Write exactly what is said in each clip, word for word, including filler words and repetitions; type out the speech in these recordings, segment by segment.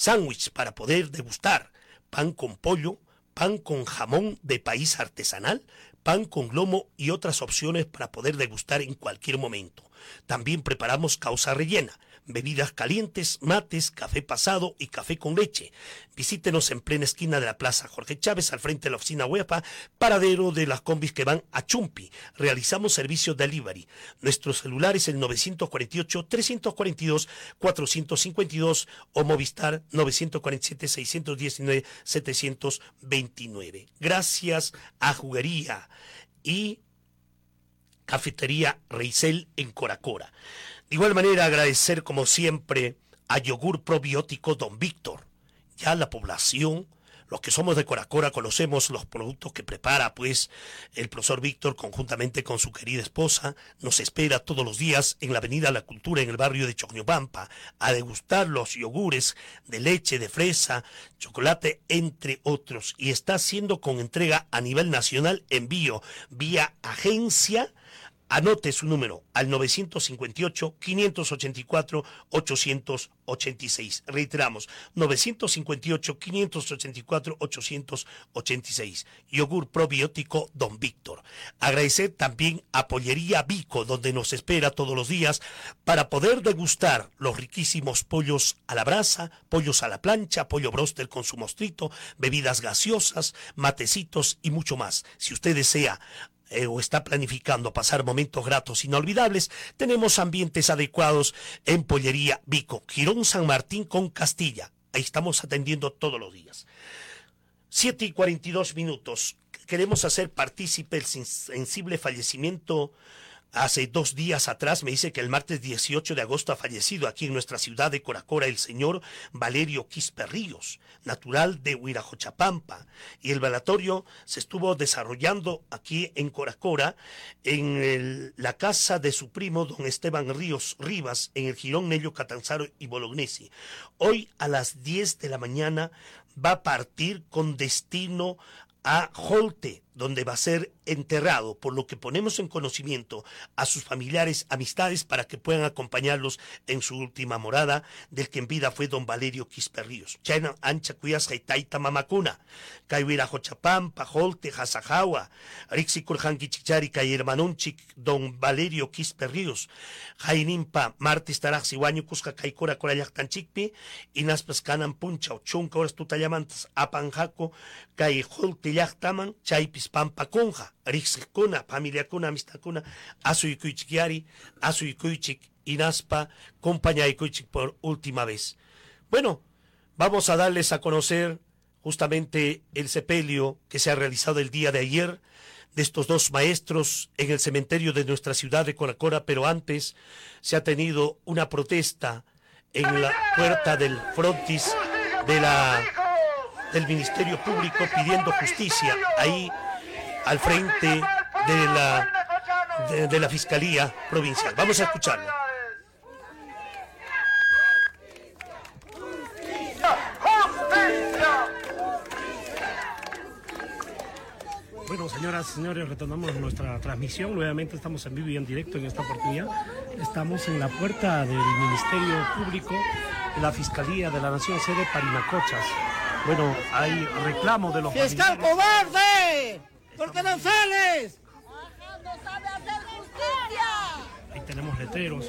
sándwich para poder degustar, pan con pollo, pan con jamón de país artesanal, pan con lomo y otras opciones para poder degustar en cualquier momento. También preparamos causa rellena, bebidas calientes, mates, café pasado y café con leche. Visítenos en plena esquina de la Plaza Jorge Chávez, al frente de la oficina UEFA, paradero de las combis que van a Chumpi. Realizamos servicio delivery. Nuestro celular es el nueve cuatro ocho, tres cuatro dos, cuatro cinco dos o Movistar nueve cuatro siete, seis uno nueve, siete dos nueve. Gracias a Juguería y Cafetería Reisel en Coracora. De igual manera, agradecer como siempre a Yogur Probiótico Don Víctor. Ya la población, los que somos de Coracora, conocemos los productos que prepara pues el profesor Víctor conjuntamente con su querida esposa. Nos espera todos los días en la Avenida La Cultura, en el barrio de Chocñopampa, a degustar los yogures de leche, de fresa, chocolate, entre otros. Y está haciendo con entrega a nivel nacional, envío vía agencia. Anote su número al nueve cinco ocho, cinco ocho cuatro, ocho ocho seis. Reiteramos, nueve cinco ocho, cinco ocho cuatro, ocho ocho seis. Yogur probiótico Don Víctor. Agradecer también a Pollería Vico, donde nos espera todos los días para poder degustar los riquísimos pollos a la brasa, pollos a la plancha, pollo bróster con su mostrito, bebidas gaseosas, matecitos y mucho más. Si usted desea Eh, o está planificando pasar momentos gratos inolvidables, tenemos ambientes adecuados en Pollería Vico, Girón San Martín con Castilla. Ahí estamos atendiendo todos los días. siete y cuarenta y dos minutos. Queremos hacer partícipe el sensible fallecimiento. Hace dos días atrás me dice que el martes dieciocho de agosto ha fallecido aquí en nuestra ciudad de Coracora el señor Valerio Quispe Ríos, natural de Huirajochapampa. Y el velatorio se estuvo desarrollando aquí en Coracora, en el, la casa de su primo don Esteban Ríos Rivas, en el Girón Nello Catanzaro y Bolognesi. Hoy a las diez de la mañana va a partir con destino a Jolte, donde va a ser enterrado, por lo que ponemos en conocimiento a sus familiares, amistades, para que puedan acompañarlos en su última morada, del que en vida fue don Valerio Quispe Ríos. Chayna ancha cuyas jaitaita mamacuna, Kaiwira Jochapampa, Jolte, Hasajawa, Rixikurjanki Chichari, Kay hermanunchik, don Valerio Quispe Ríos, Jainimpa, Martes Taraxiwaño, Cusca Caicora, Corayactanchikpi, y Naspas Canan Puncha, Ochunca, horas tutayamantas, Apanjaco, Kay Jolte Yachtaman, Chaipis Pampa Conja, Rixicuna, familia Cuna, Amistacuna, Azuycuichiquiari, Azuycuichic, Inaspa, Compañaycuichic por última vez. Bueno, vamos a darles a conocer justamente el sepelio que se ha realizado el día de ayer de estos dos maestros en el cementerio de nuestra ciudad de Coracora, pero antes se ha tenido una protesta en la puerta del frontis de la, del Ministerio Público pidiendo justicia ahí al frente de la, de, de la Fiscalía Provincial. Vamos a escucharlo. Bueno, señoras y señores, retornamos nuestra transmisión. Nuevamente estamos en vivo y en directo en esta oportunidad. Estamos en la puerta del Ministerio Público de la Fiscalía de la Nación, sede Parinacochas. Bueno, hay reclamo de los ¡Fiscal cobarde! ¿Por qué no sales? ¡No sabe hacer justicia! Ahí tenemos letreros.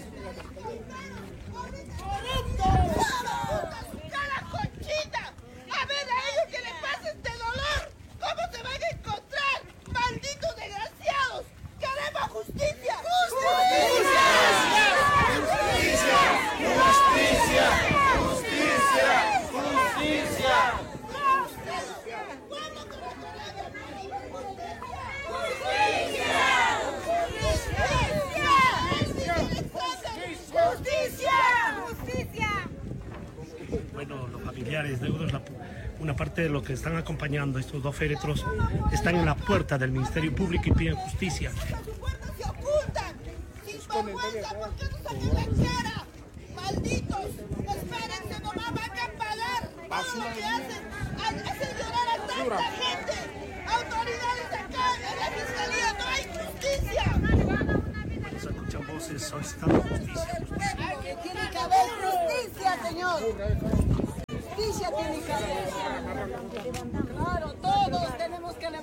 ¡Cara conchita! A ver a ellos que les pasa este dolor. ¿Cómo se van a encontrar? ¡Malditos desgraciados! ¡Queremos justicia! ¡Justicia! ¡Justicia! ¡Justicia! ¡Justicia! ¡Justicia! Bueno, los familiares, deudos, la, una parte de los que están acompañando a estos dos féretros están en la puerta del Ministerio Público y piden justicia. ¡Se ocultan! ¡Sin vergüenza! ¿Por qué no salen la cara? ¡Malditos! ¡Espérense! ¡Nomás van a pagar! Todo lo que hacen hacen llorar a tanta gente. ¡Autoridades acá en la Fiscalía! ¡No hay justicia! Bueno, se escuchan voces solicitando justicia. justicia. ¡Tiene que haber justicia, señor!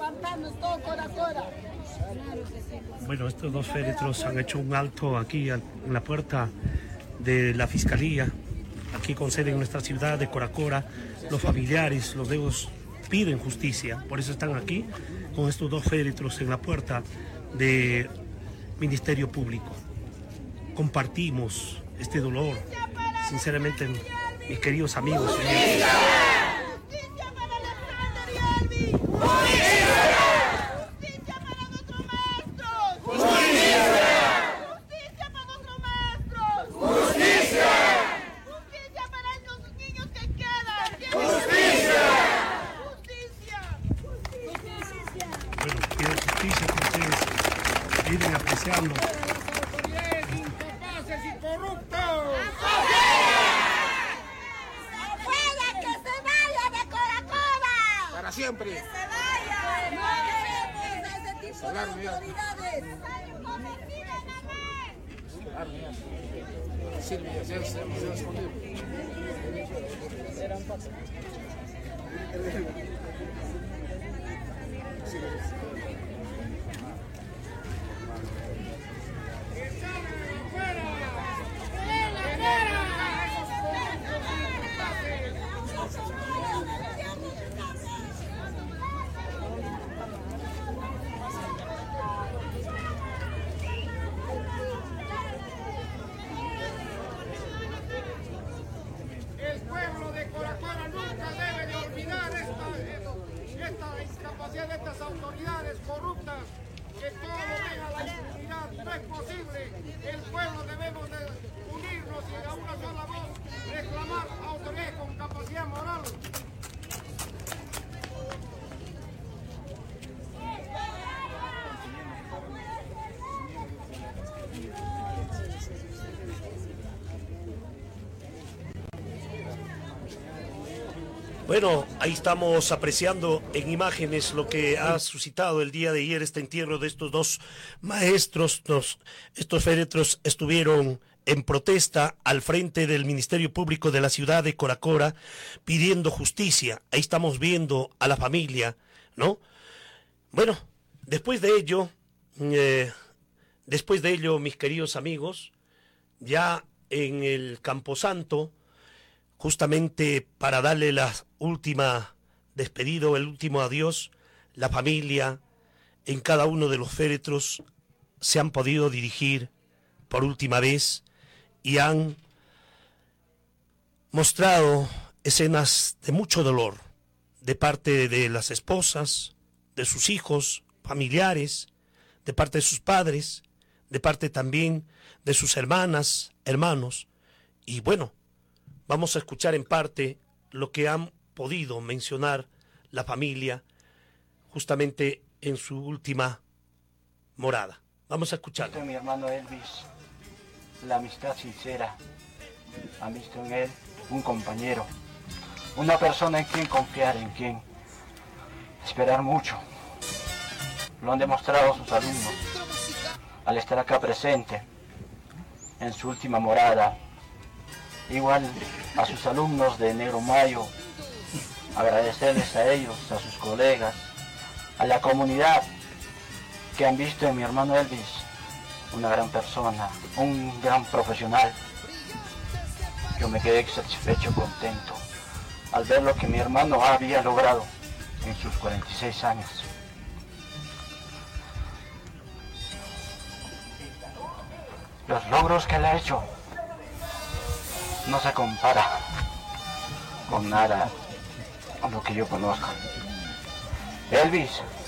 levantarnos todo Cora Cora. Bueno, estos dos féretros han hecho un alto aquí en la puerta de la Fiscalía, aquí con sede en nuestra ciudad de Cora Cora. Los familiares, los dedos piden justicia, por eso están aquí con estos dos féretros en la puerta del Ministerio Público. Compartimos este dolor, sinceramente, mis queridos amigos. ¡Justicia! ¡Justicia para Alexander y Elvis! ¡Justicia! ¡Justicia para nuestros maestros! ¡Justicia! ¡Justicia para nuestros maestros! ¡Justicia! ¡Justicia para los niños que quedan! ¡Justicia! ¡Justicia! ¡Justicia! Bueno, quiero justicia que ustedes vienen apreciando. Siempre. ¡Que se vaya! ¡No queremos ese tipo de autoridades! Silvia, se ha escondido. De estas autoridades corruptas, que todo venga a la impunidad, no es posible. El pueblo debemos de unirnos y a una sola voz reclamar autoridades con capacidad moral. Bueno, ahí estamos apreciando en imágenes lo que ha suscitado el día de ayer este entierro de estos dos maestros. Los, estos féretros estuvieron en protesta al frente del Ministerio Público de la ciudad de Cora Cora pidiendo justicia. Ahí estamos viendo a la familia, ¿no? Bueno, después de ello, eh, después de ello, mis queridos amigos, ya en el Camposanto, justamente para darle la última despedida, el último adiós, la familia en cada uno de los féretros se han podido dirigir por última vez y han mostrado escenas de mucho dolor de parte de las esposas, de sus hijos, familiares, de parte de sus padres, de parte también de sus hermanas, hermanos. Y bueno, vamos a escuchar en parte lo que han podido mencionar la familia justamente en su última morada. Vamos a escuchar. Mi hermano Elvis, la amistad sincera. Han visto en él un compañero, una persona en quien confiar, en quien esperar mucho. Lo han demostrado sus alumnos al estar acá presente en su última morada. Igual a sus alumnos de Negro Mayo, agradecerles a ellos, a sus colegas, a la comunidad que han visto en mi hermano Elvis una gran persona, un gran profesional. Yo me quedé satisfecho, contento, al ver lo que mi hermano había logrado en sus cuarenta y seis años. Los logros que él ha hecho no se compara con nada a lo que yo conozco. Elvis